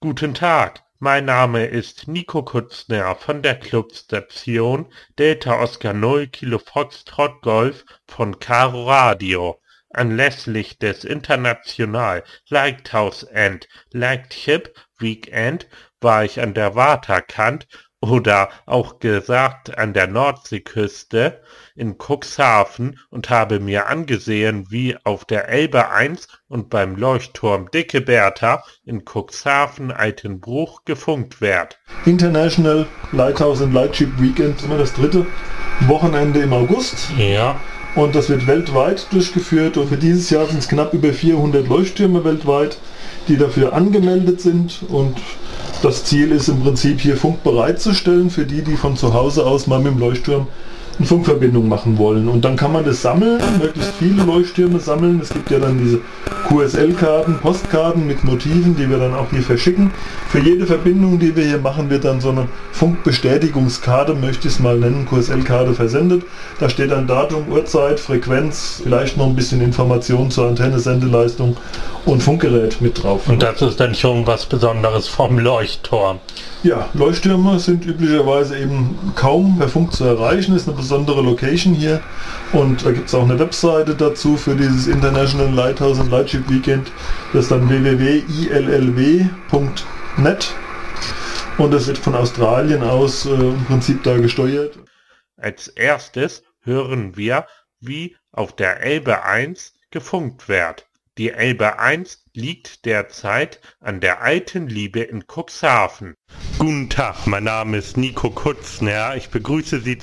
Guten Tag, mein Name ist Nico Kutzner von der Clubstation Delta Oscar 0 Kilo Foxtrot Golf von Caro Radio. Anlässlich des International Lighthouse and Lightship Weekend war ich an der Waterkant oder auch gesagt an der Nordseeküste in Cuxhaven und habe mir angesehen, wie auf der Elbe 1 und beim Leuchtturm Dicke Bertha in Cuxhaven-Altenbruch gefunkt wird. International Lighthouse and Lightship Weekend, immer das dritte Wochenende im August. Ja. Und das wird weltweit durchgeführt und für dieses Jahr sind es knapp über 400 Leuchttürme weltweit, die dafür angemeldet sind, und das Ziel ist im Prinzip hier Funk bereitzustellen für die von zu Hause aus mal mit dem Leuchtturm eine Funkverbindung machen wollen. Und dann kann man das sammeln, möglichst viele Leuchttürme sammeln. Es gibt ja dann diese QSL-Karten, Postkarten mit Motiven, die wir dann auch hier verschicken. Für jede Verbindung, die wir hier machen, wird dann so eine Funkbestätigungskarte, möchte ich es mal nennen, QSL-Karte versendet. Da steht dann Datum, Uhrzeit, Frequenz, vielleicht noch ein bisschen Information zur Antenne, Sendeleistung und Funkgerät mit drauf. Und das ist dann schon was Besonderes vom Leuchtturm. Ja, Leuchttürme sind üblicherweise eben kaum per Funk zu erreichen, ist eine besondere Location hier, und da gibt es auch eine Webseite dazu für dieses International Lighthouse and Lightship Weekend, das ist dann www.illw.net, und das wird von Australien aus im Prinzip da gesteuert. Als erstes hören wir, wie auf der Elbe 1 gefunkt wird. Die Elbe 1 liegt derzeit an der Alten Liebe in Cuxhaven. Guten Tag, mein Name ist Nico Kutzner. Ich begrüße Sie